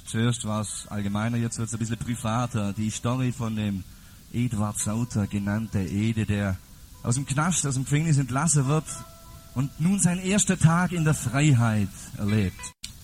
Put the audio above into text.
Zuerst war es allgemeiner, jetzt wird es ein bisschen privater. Die Story von dem Eduard Sauter, genannte Ede, der aus dem Knast, aus dem Gefängnis entlassen wird und nun sein erster Tag in der Freiheit erlebt.